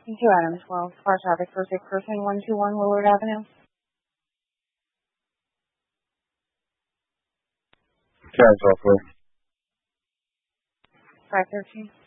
Thank you, Adam 12. Car traffic for sick person 121 Willard Avenue. Charles Oakley. 513.